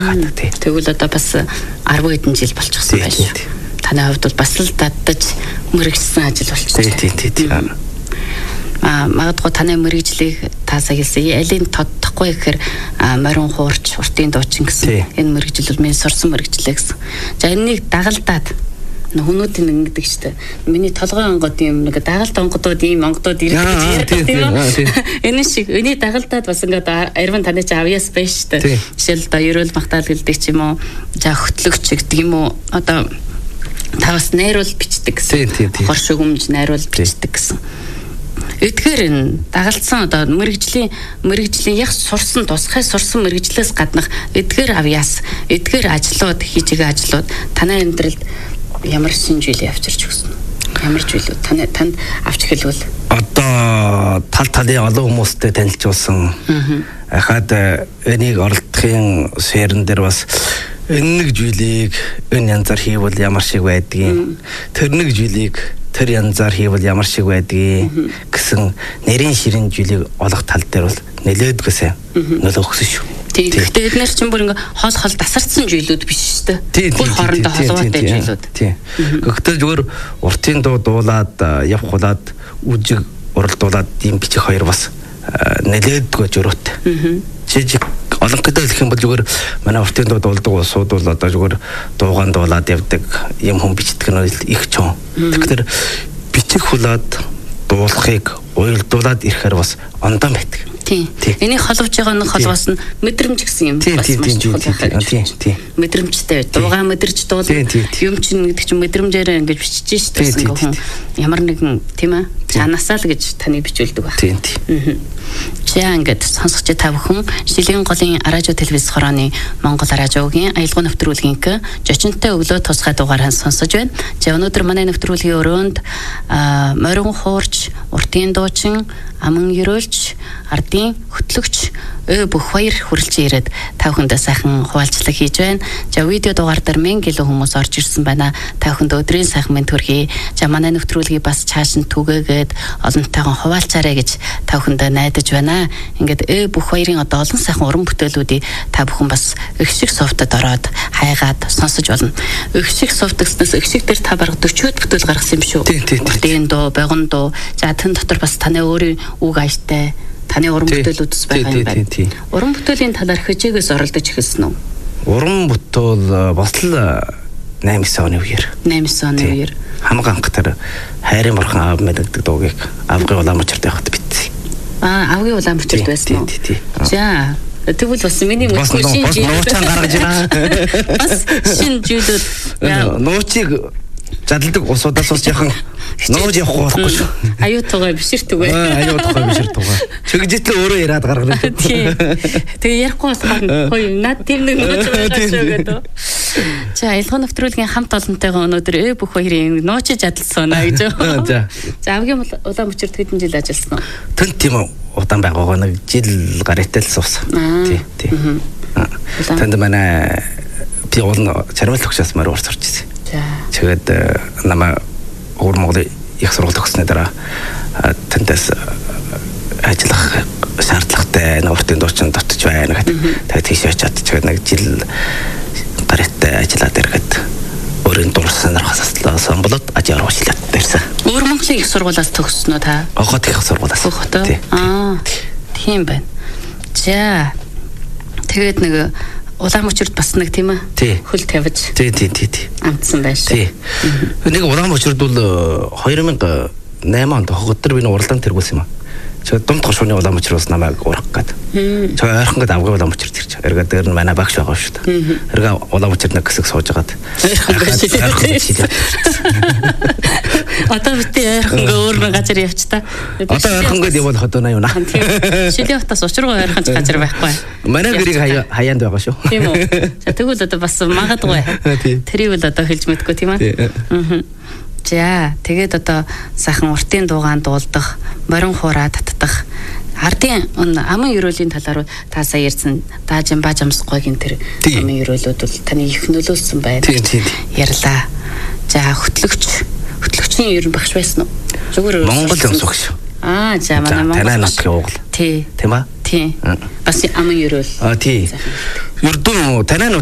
Тэгвэл одоо бас 10 хэдэн жил болчихсон байж. Таны хувьд бол бас л даддаж мэрэгжсэн ажил болчихсон. Магадгүй таны мэрэгжлийг таасаа хэлсэн. Алийг тодохгүй гэхээр морин хуурч, уртын дуучин гэсэн. Энэ мэрэгжил бол миний сурсан мэрэгжлээ гэсэн. За энэнийг дагалдаад хүмүүдийн ингэдэг штэ. Миний толгой онгод юм нэг дагалт онгодууд ийм онгодууд ирдэг тийм үү? Энэ шиг энийг дагалдаад бас ингээд арван таны чи авьяас байж штэ. Жишээл одоо ерөөл магтаал гэлдэг ч юм уу. За хөтлөгч гэдэг юм уу? Одоо тавас найруул бичдэг гэсэн. Хор шүгэмж найруул бичдэг гэсэн. Эдгээр энэ дагалдсан одоо мэрэгжлийн яг сурсан тусгай сурсан мэрэгжлээс гаднах эдгээр авьяас, эдгээр ажлууд хийж байгаа ажлууд танай амьдралд ямар шинжил явчирч өгсөн үү? Ямар зүйлүүд танд авч хэлвэл одоо талын олон хүмүүстэй танилцуулсан. Ахад энийг оролдохын сферэн дээр бас энэ нэг зүйлийг энэ янзаар хийвэл ямар шиг байдгийг, тэр нэг зүйлийг тэр янзаар хийвэл ямар шиг байдгийг гэсэн нэрийн ширин зүйлийг олох тал дээр бол нэлээдгүйсэ нөлөө өгсөн шүү. Тэгэхдээ эдгээр чинь бүр ингээ хол дасарсан зүйлүүд биш шүү дээ. Бүр хоорондоо холбоотой зүйлүүд. Гэхдээ зүгээр уртын дуу дуулаад явхуулаад үжиг уралдуулаад ийм бичих хоёр бас нэлээдгүй жөрөөтэй. Жижиг олон гэдэг хэлэх юм бол зүгээр манай уртын дуу дуулдаг улсууд бол одоо зүгээр дуугаан дуулаад явдаг юм хүн бичдэг нь их чон. Тэгэхээр бичих хулаад дуулахыг уйлдуулаад ирэхээр бас ондон байдаг. Энийг холбож байгаа нэг холбоос нь мэдрэмж гэсэн юм бас маш чухал. Мэдрэмжтэй дуугаа мэдэрч дуулах юм чинь гэдэг чинь мэдрэмжээрээ ингэж бичиж шít гэсэн ямар нэгэн тийм ээ чанаасаа л гэж таны бичүүлдэг баг. За ингээд сонсогч та бүхэн Шилийн голын радио телевиз хорооны Монгол радиогийн аялал нэвтрүүлгийнх жочинтой өглөө тусгай дугаараа сонсож байна. За өнөөдөр манай нэвтрүүлгийн өрөөнд морин хуурч, уртын дуучин, аман ерөөлч, ардын хөтлөгч бүх хоёр хүрэлж ирээд та бүхэндээ сайхан хуваалцлага хийж байна. За видео дугаар дээр мянган илүү хүмүүс орж ирсэн байна. Та бүхэнд өдрийн сайхан мэнд хүргэе. За манай нэвтрүүлгийг бас цааш нь түгээгээд олонтойгоо хуваалцаарай гэж та бүхэндээ найдаж байна. Ингээд бүх хоёрын одоо олон сайхан уран бүтээлүүдийг та бүхэн бас Игшиг софтод ороод хайгаад сонсож болно. Игшиг софт гэснээс Игшиг дээр та бараг 40-од бүтээл гаргасан юм шүү. Уртын дуу, богон дуу. За тэн дотор бас таны өөрийн үг ааштай таны уран бүтээлүүдс байгаа юм байна. Уран бүтээлийн талаар хичээгээс оролдож эхэлсэн үү? Уран бүтээл бас л 8-9 оны үеэр. 8-9 оны үеэр. Хамгаан анх тэр хайрын бурхан аав мэддэг дуугийг авгын уламжралт явахад битсэн. Авгын уламжралт байсан уу? За тэгвэл бас миний мөчгүй шинж нуучаан гаргаж байна. Бас шинж зүйлүүд нуучийг задалдаг усудаас ус яхан нууж явахгүй болохгүй шүү. Аюу тугай биширт үгүй. Аюу тугай биширт тугай. Чигжитэл өөрөө яриад гаргана. Тэгээ ярихгүй болохоор гоё над тийм нэг нууж байгаа шүү гэдэг. За аялал нэвтрүүлгийн хамт олонтойгоо өнөөдөр бүх хоёрын нуучиж адалсан аа гэж. За авгийн уламжралт хэдэн жил ажилласан уу? Тэн тийм удаан байгаагаа нэг жил гараатай л суусан. Тий. Тэнд манай би уул чармал төгсөөс мөр урц орж ирсэн. Тэгээд намаа өвөр Монголын их сургууль төгснөө дараа тэндээс ажиллах шаардлагатай уртын дуучин дотч байна гэдэг. Тэгээд тийш очиад тэгээд нэг жил гараатай ажиллаад иргээд өөрийн дурсан сонирхсан болоод ажил оруулаад ирсэн. Өвөр Монголын их сургуулиас төгснөө та? Огот их сургуулиас. Тийм байна. За тэгээд нэг улаан мөчөрд бас нэг тийм ээ хөл тавьж амтсан байж. Нэг улаан мөчөрд бол 2008 онд хогдор би уралдаанд тэргүүлсэн юм аа. Тэгээд дунд хошууны улаан мөчрөөс намайг урах гээд. Тэгээд ойрхон гээд авгын улаан мөчөрд ирж. Эргээд дээр нь манай багш байгаа шүү дээ. Эргээ улаан мөчөрд нэг хэсэг сууж агаад. Одоо бити ойрхон өөр нэг газар явч та. Одоо ойрхон гээд явбал хотоо наа юу наа. Шилийн хотоос учиргүй ойрхон газар байхгүй. Манай гэрийг хаяанд байгаа шүү. Тийм үү. За тэгвэл одоо бас магадгүй. Тэрийг л одоо хэлж мэдгүй тийм ээ. За тэгээд одоо сайхан уртын дуугаан дуулдах, морин хуураа татдах, ардын аман ерөөлийн талаар та сая ярьсан даажин бааж амсгойгийн тэр аман ерөөлүүд бол таны их нөлөөлсөн байна. Ярьлаа. За хөтлөгчийн ер нь багш байсан уу? Зүгээр Монгол юмс багш. За манай Монгол танай нутгийн угал. Тийм аа? Тийм. Бас аман ерөөл. Тийм. Ердөө танай